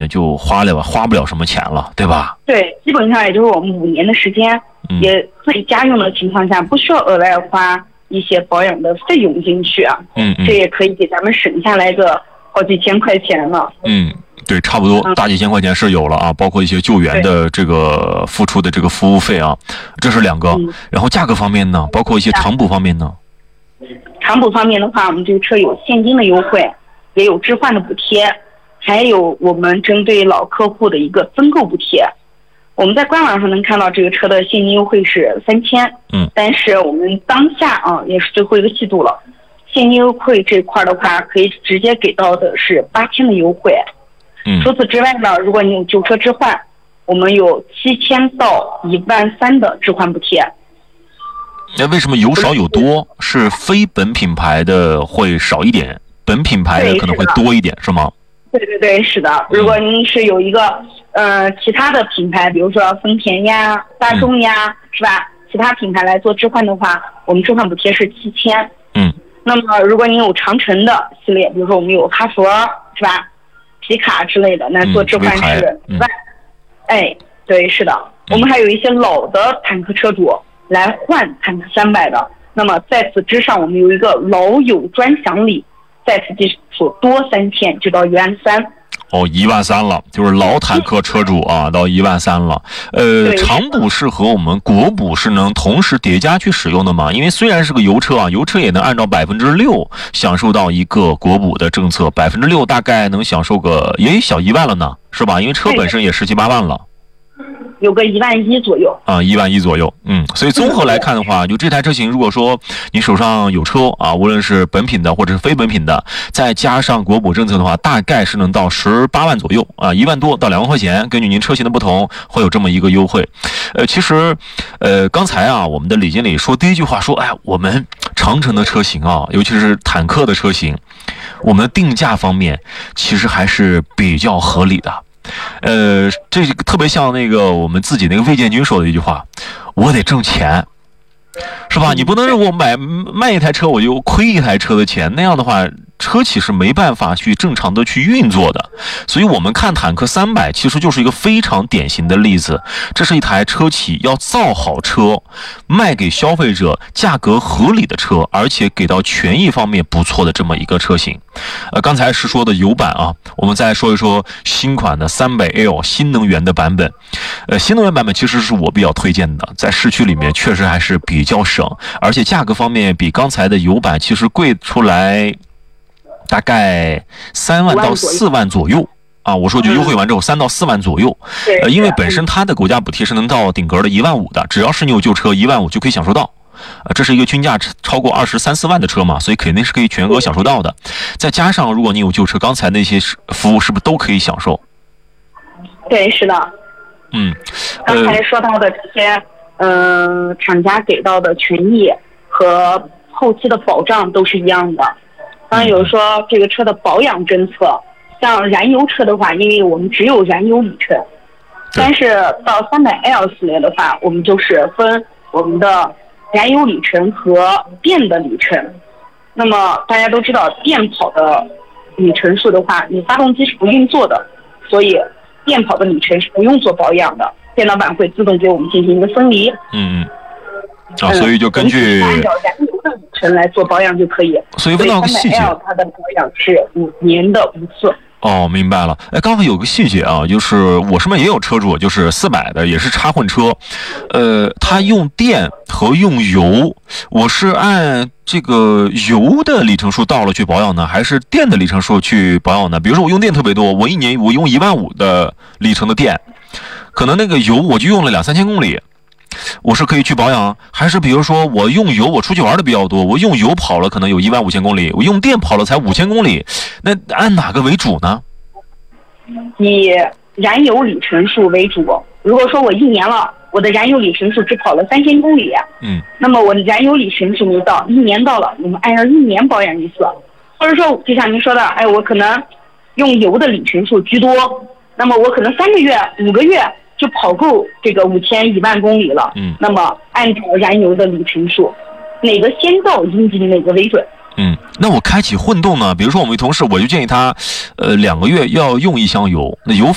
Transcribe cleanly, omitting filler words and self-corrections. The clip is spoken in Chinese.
就花不了什么钱了，对吧？ 对，基本上也就是我们5年的时间，也自己家用的情况下，不需要额外花一些保养的费用进去啊。这也可以给咱们省下来个好几千块钱了。 对，差不多大几千块钱是有了啊，包括一些救援的这个付出的这个服务费啊，这是2个。然后价格方面呢，包括一些长补方面呢。 长补方面的话，我们这个车有现金的优惠，也有置换的补贴，还有我们针对老客户的一个增购补贴。我们在官网上能看到这个车的现金优惠是3000，但是我们当下啊也是最后一个季度了，现金优惠这块的话，可以直接给到的是8000的优惠。除此之外呢，如果你有旧车置换，我们有7000到13000的置换补贴。 那为什么有少有多？是非本品牌的会少一点，本品牌的可能会多一点，是吗？ 对，是的。如果您是有一个其他的品牌，比如说丰田呀、大众呀，是吧？其他品牌来做置换的话，我们置换补贴是7000。那么如果您有长城的系列，比如说我们有哈弗，是吧？皮卡之类的，那做置换是1万。对，是的。我们还有一些老的坦克车主来换坦克300的，那么在此之上，我们有一个老友专享礼，在此基础多3000，就到13000。 13000了，就是老坦克车主啊，到13000了。长补是和我们国补是能同时叠加去使用的吗？因为虽然是个油车啊，油车也能按照6%享受到一个国补的政策，6%大概能享受个也小1万了呢，是吧？因为车本身也17、18万了。 有个11000左右啊，11000左右。所以综合来看的话，就这台车型，如果说你手上有车啊，无论是本品的或者是非本品的，再加上国补政策的话，大概是能到18万左右啊，1万多到2万块钱，根据您车型的不同，会有这么一个优惠。其实，刚才啊，我们的李经理说第一句话说，我们长城的车型啊，尤其是坦克的车型，我们的定价方面其实还是比较合理的。这特别像那个我们自己那个魏建军说的一句话，我得挣钱，是吧？你不能让我卖一台车我就亏一台车的钱，那样的话车企是没办法去正常的去运作的。所以我们看坦克300其实就是一个非常典型的例子，这是一台车企要造好车，卖给消费者价格合理的车，而且给到权益方面不错的这么一个车型。刚才是说的油版啊，我们再说一说新款的300L 新能源的版本。新能源版本其实是我比较推荐的，在市区里面确实还是比较省，而且价格方面比刚才的油版其实贵出来大概3万到4万左右啊。我说就优惠完之后3到4万左右。因为本身它的国家补贴是能到顶格的15000的，只要是你有旧车15000就可以享受到。这是一个均价超过23、24万的车嘛，所以肯定是可以全额享受到的。再加上如果你有旧车，刚才那些服务是不是都可以享受？ 对，是的。刚才说到的这些，厂家给到的权益和后期的保障都是一样的。刚刚有说这个车的保养政策，像燃油车的话，因为我们只有燃油里程，但是到300L 系列的话，我们就是分我们的燃油里程和电的里程。那么大家都知道，电跑的里程数的话，你发动机是不运作的，所以电跑的里程是不用做保养的，电脑板会自动给我们进行一个分离。 所以就根据按照燃油的里程来做保养就可以。 所以问到个细节， 它的保养是5年的5次。 明白了。刚才有个细节啊，就是我身边也有车主，就是400的，也是插混车，他用电和用油，我是按这个油的里程数到了去保养呢，还是电的里程数去保养呢？比如说我用电特别多，我一年我用15000的里程的电，可能那个油我就用了2、3千公里，我是可以去保养，还是比如说我用油我出去玩的比较多，我用油跑了可能有15000公里，我用电跑了才5000公里，那按哪个为主呢？ 以燃油里程数为主。如果说我1年了，我的燃油里程数只跑了3000公里，那么我的燃油里程数没到，1年到了，我们按照1年保养一次。或者说就像您说的，我可能用油的里程数居多，那么我可能3个月、5个月就跑够这个5000、1万公里了。那么按照燃油的里程数，哪个先到应急哪个为准。 那我开启混动呢？比如说我们同事，我就建议他，2个月要用1箱油，那油